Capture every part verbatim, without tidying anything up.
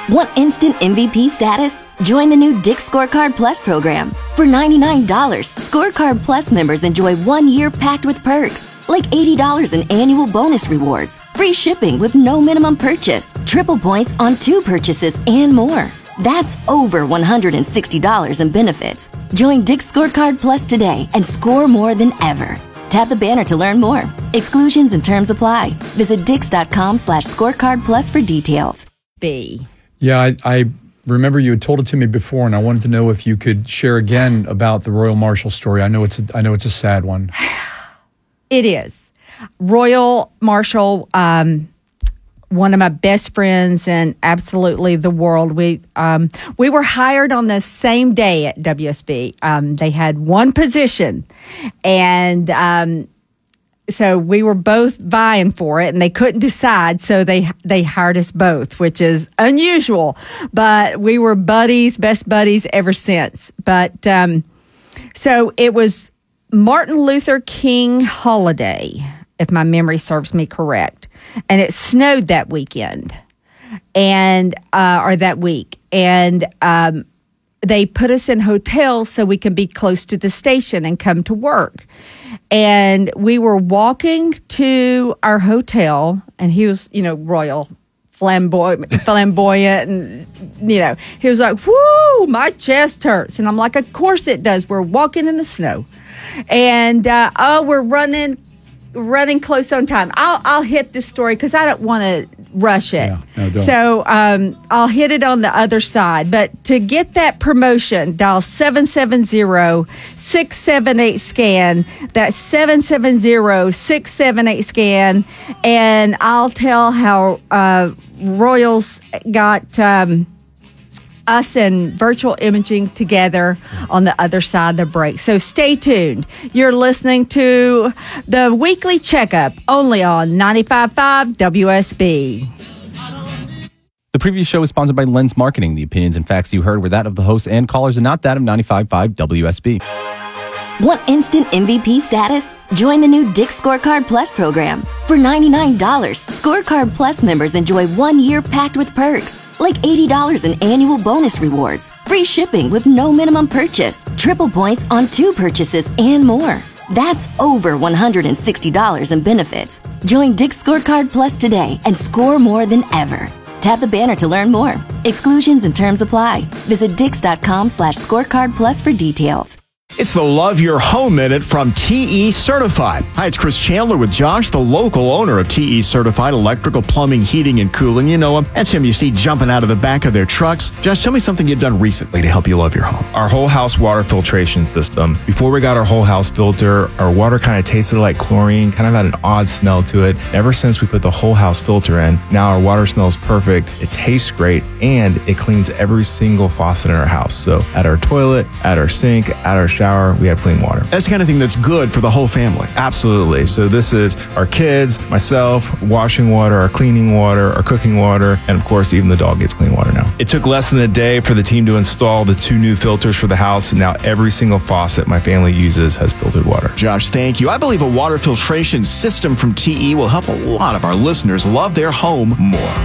Want instant M V P status? Join the new Dick's Scorecard Plus program. For ninety-nine dollars, Scorecard Plus members enjoy one year packed with perks, like eighty dollars in annual bonus rewards, free shipping with no minimum purchase, triple points on two purchases, and more. That's over one hundred sixty dollars in benefits. Join Dick's Scorecard Plus today and score more than ever. Tap the banner to learn more. Exclusions and terms apply. Visit dix.com slash scorecard plus for details. B. Yeah, I, I remember you had told it to me before, and I wanted to know if you could share again about the Royal Marshall story. I know it's a, I know it's a sad one. It is. Royal Marshall, um, one of my best friends and absolutely the world. We um, we were hired on the same day at W S B. Um, they had one position, and um, so we were both vying for it, and they couldn't decide, so they they hired us both, which is unusual. But we were buddies, best buddies ever since. But um, so it was Martin Luther King holiday, if my memory serves me correct, and it snowed that weekend, and uh, or that week, and um, they put us in hotels so we can be close to the station and come to work. And we were walking to our hotel, and he was, you know, royal, flamboyant, flamboyant, and, you know, he was like, whoo, my chest hurts. And I'm like, of course it does. We're walking in the snow. And, uh, oh, we're running, running close on time. I'll, I'll hit this story because I don't want to rush it. Yeah, no, don't. So um, I'll hit it on the other side. But to get that promotion, dial seven seven zero, six seven eight, SCAN. That's seven seven zero, six seven eight, SCAN. And I'll tell how uh, Royals got um, us and virtual imaging together on the other side of the break. So stay tuned. You're listening to the Weekly Checkup only on ninety-five point five W S B. The previous show is sponsored by Lens Marketing. The opinions and facts you heard were that of the hosts and callers and not that of ninety-five point five W S B. Want instant M V P status? Join the new Dick's Scorecard Plus program. For ninety-nine dollars, Scorecard Plus members enjoy one year packed with perks, like eighty dollars in annual bonus rewards, free shipping with no minimum purchase, triple points on two purchases, and more. That's over one hundred sixty dollars in benefits. Join Dick's Scorecard Plus today and score more than ever. Tap the banner to learn more. Exclusions and terms apply. Visit dix.com slash scorecard plus for details. It's the Love Your Home Minute from T E Certified. Hi, it's Chris Chandler with Josh, the local owner of T E Certified Electrical, Plumbing, Heating, and Cooling. You know them. That's him you see jumping out of the back of their trucks. Josh, tell me something you've done recently to help you love your home. Our whole house water filtration system. Before we got our whole house filter, our water kind of tasted like chlorine, kind of had an odd smell to it. Ever since we put the whole house filter in, now our water smells perfect, it tastes great, and it cleans every single faucet in our house. So at our toilet, at our sink, at our shower, we have clean water. That's the kind of thing that's good for the whole family. Absolutely. So this is our kids, myself, washing water, our cleaning water, our cooking water, and of course, even the dog gets clean water now. It took less than a day for the team to install the two new filters for the house. And now every single faucet my family uses has filtered water. Josh, thank you. I believe a water filtration system from T E will help a lot of our listeners love their home more.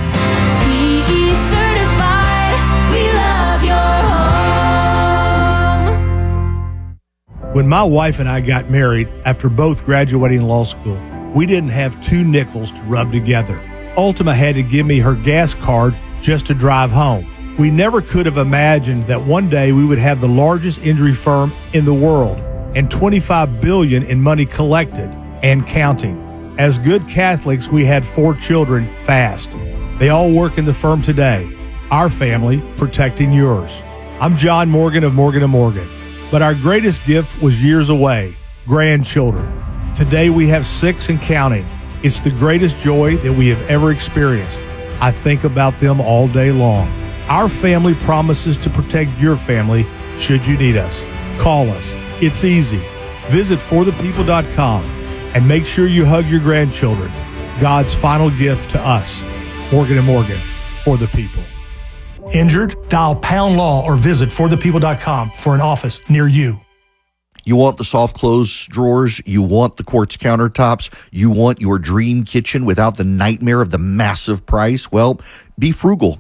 When my wife and I got married after both graduating law school, we didn't have two nickels to rub together. Ultima had to give me her gas card just to drive home. We never could have imagined that one day we would have the largest injury firm in the world and twenty-five billion dollars in money collected and counting. As good Catholics, we had four children fast. They all work in the firm today. Our family protecting yours. I'm John Morgan of Morgan and Morgan. But our greatest gift was years away, grandchildren. Today we have six and counting. It's the greatest joy that we have ever experienced. I think about them all day long. Our family promises to protect your family should you need us. Call us. It's easy. Visit for the people dot com and make sure you hug your grandchildren. God's final gift to us. Morgan and Morgan, for the people. Injured? Dial pound law or visit for the people dot com for an office near you. You want the soft close drawers, you want the quartz countertops, you want your dream kitchen without the nightmare of the massive price? Well, be frugal.